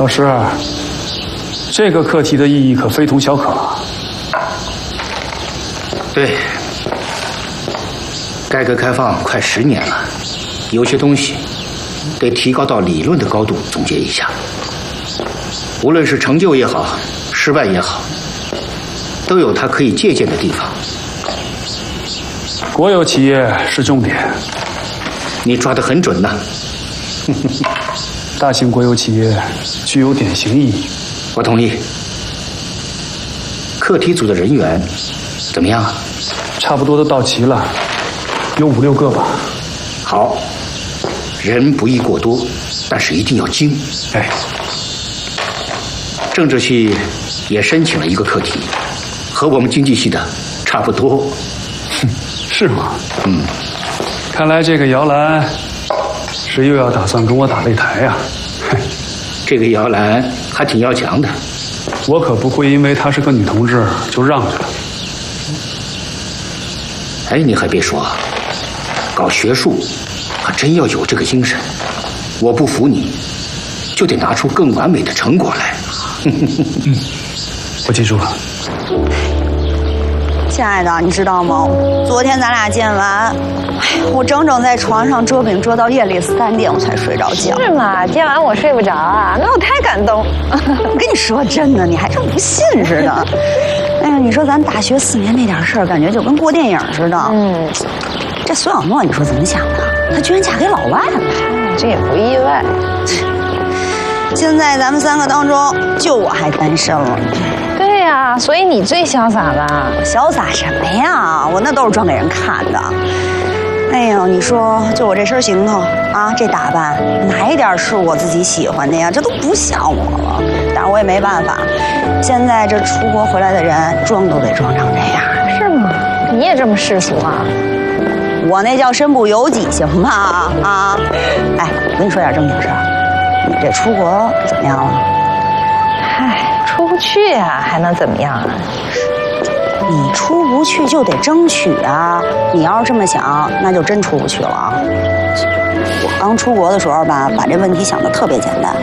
老师，这个课题的意义可非同小可。 对，改革开放快10年了，有些东西得提高到理论的高度总结一下。无论是成就也好，失败也好，都有它可以借鉴的地方。 国有企业是重点， 你抓得很准呐。 大型国有企业具有典型意义。 我同意。课题组的人员怎么样啊？ 差不多都到齐了，有5、6个吧。 好，人不宜过多，但是一定要精。 哎， 政治系也申请了一个课题，和我们经济系的差不多。 是吗？看来这个姚兰是又要打算跟我打擂台呀。 这个姚兰还挺要强的， 我可不会因为她是个女同志就让着了。 哎，你还别说，搞学术还真要有这个精神。我不服你，就得拿出更完美的成果来。 我记住了。 亲爱的，你知道吗？昨天咱俩见完，我整整在床上折饼折到夜里3点，我才睡着觉。 是吗？见完我睡不着啊，那我太感动。 我跟你说真的，你还真不信似的。哎呀，你说咱大学4年那点事儿，感觉就跟过电影似的。这苏小沫，你说怎么想的？她居然嫁给老外了， 这也不意外。 现在咱们3个当中，就我还单身了。 对呀，所以你最潇洒了。 我潇洒什么呀？我那都是装给人看的。哎呦，你说就我这身行头啊，这打扮哪一点是我自己喜欢的呀？这都不像我了。但是我也没办法，现在这出国回来的人装都得装成这样。 是吗？你也这么世俗啊？ 我那叫身不由己，行吗？啊，哎，我跟你说点正经事儿，你这出国怎么样了？ 嗨，出不去啊，还能怎么样啊？ 你出不去就得争取啊！你要是这么想，那就真出不去了。我刚出国的时候吧，把这问题想得特别简单。